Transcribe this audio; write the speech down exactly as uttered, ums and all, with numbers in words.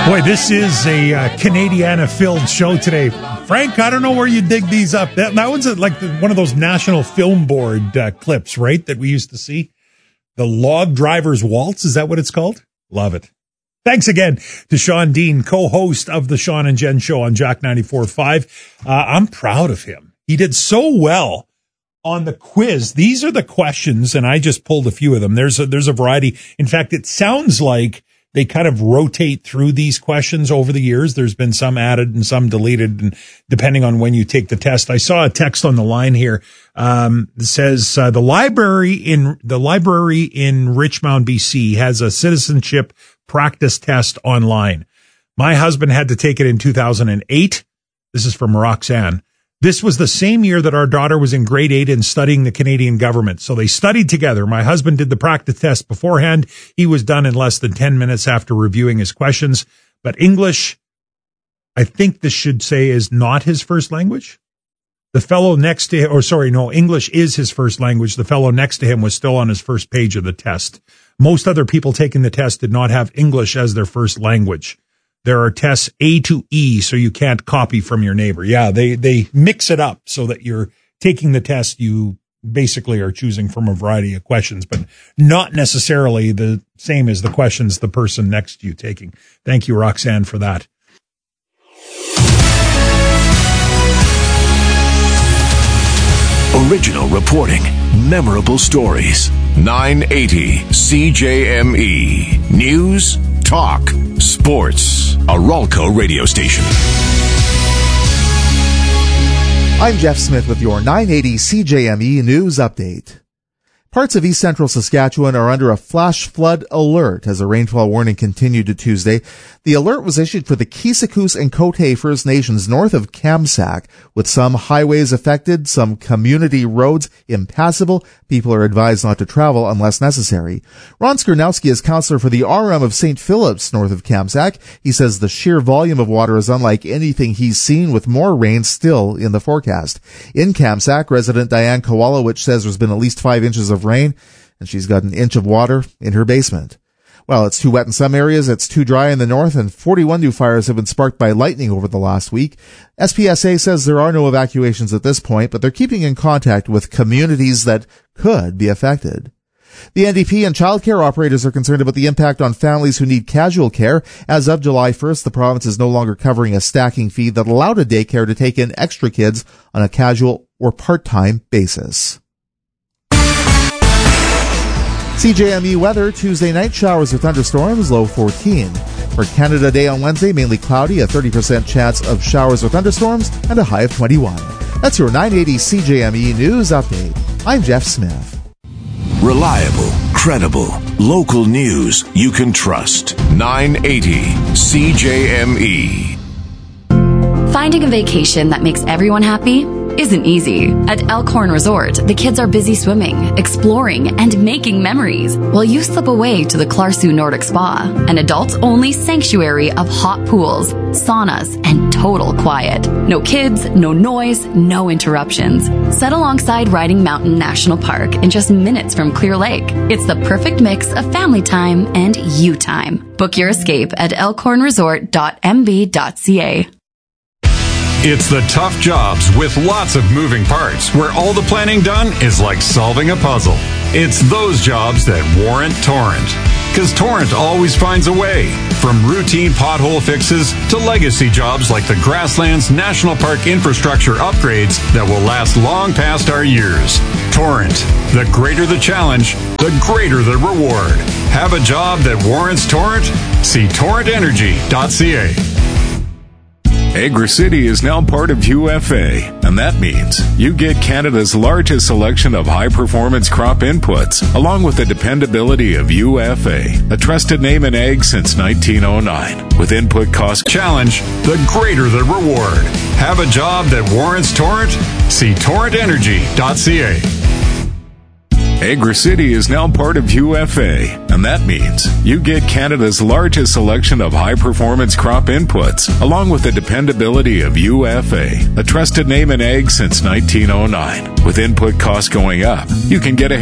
Boy, this is a uh, Canadiana-filled show today. Frank, I don't know where you dig these up. That, that one's like the, one of those National Film Board uh, clips, right, that we used to see. The Log Driver's Waltz, is that what it's called? Love it. Thanks again to Sean Dean, co-host of the Sean and Jen Show on Jack ninety-four point five. Uh, I'm proud of him. He did so well on the quiz. These are the questions, and I just pulled a few of them. There's a, there's a variety. In fact, it sounds like they kind of rotate through these questions over the years. There's been some added and some deleted, and depending on when you take the test. I saw a text on the line here um, that says uh, the library in the library in Richmond, B C, has a citizenship practice test online. My husband had to take it in two thousand eight. This is from Roxanne. This was the same year that our daughter was in grade eight and studying the Canadian government. So they studied together. My husband did the practice test beforehand. He was done in less than ten minutes after reviewing his questions. But English, I think this should say, is not his first language. The fellow next to him, or sorry, no, English is his first language. The fellow next to him was still on his first page of the test. Most other people taking the test did not have English as their first language. There are tests A to E, so you can't copy from your neighbor. Yeah, they, they mix it up so that you're taking the test. You basically are choosing from a variety of questions, but not necessarily the same as the questions the person next to you taking. Thank you, Roxanne, for that. Original reporting, memorable stories. nine eighty C J M E. News, talk, sports. A Ralco radio station. I'm Jeff Smith with your nine eighty C J M E News Update. Parts of east central Saskatchewan are under a flash flood alert as a rainfall warning continued to Tuesday. The alert was issued for the Kisakus and Cote First Nations north of Kamsack, with some highways affected, some community roads impassable. People are advised not to travel unless necessary. Ron Skernowski is counselor for the R M of Saint Philip's north of Kamsack. He says the sheer volume of water is unlike anything he's seen, with more rain still in the forecast. In Kamsack, resident Diane Kowalowicz says there's been at least five inches of rain, and she's got an inch of water in her basement. Well, it's too wet in some areas, it's too dry in the north, and forty-one new fires have been sparked by lightning over the last week. S P S A says there are no evacuations at this point, but they're keeping in contact with communities that could be affected. The N D P and childcare operators are concerned about the impact on families who need casual care. As of July first, the province is no longer covering a stacking fee that allowed a daycare to take in extra kids on a casual or part-time basis. C J M E weather, Tuesday night, showers or thunderstorms, low fourteen. For Canada Day on Wednesday, mainly cloudy, a thirty percent chance of showers or thunderstorms, and a high of twenty-one. That's your nine eighty C J M E News Update. I'm Jeff Smith. Reliable, credible, local news you can trust. nine eighty C J M E. Finding a vacation that makes everyone happy isn't easy. At Elkhorn Resort, the kids are busy swimming, exploring, and making memories, while you slip away to the Clarsu Nordic Spa, an adults-only sanctuary of hot pools, saunas, and total quiet. No kids, no noise, no interruptions. Set alongside Riding Mountain National Park in just minutes from Clear Lake. It's the perfect mix of family time and you time. Book your escape at elkhorn resort dot m b dot c a. It's the tough jobs with lots of moving parts where all the planning done is like solving a puzzle. It's those jobs that warrant Torrent. Because Torrent always finds a way. From routine pothole fixes to legacy jobs like the Grasslands National Park infrastructure upgrades that will last long past our years. Torrent. The greater the challenge, the greater the reward. Have a job that warrants Torrent? See torrent energy dot c a. Agri-City is now part of U F A, and that means you get Canada's largest selection of high-performance crop inputs, along with the dependability of U F A, a trusted name in ag since nineteen oh nine. With input cost challenge, the greater the reward. Have a job that warrants Torrent? See torrent energy dot c a. Agri-City is now part of U F A, and that means you get Canada's largest selection of high-performance crop inputs, along with the dependability of U F A, a trusted name in ag since nineteen oh nine. With input costs going up, you can get ahead